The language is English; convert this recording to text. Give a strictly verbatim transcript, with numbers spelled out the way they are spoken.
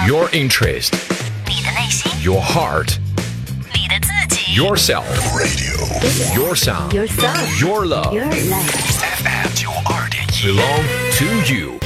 Your interest, 你的内心， your heart, 你的自己 yourself, Radio your sound, Your sound. your love. Your life. F M 九二点一 Belong to you.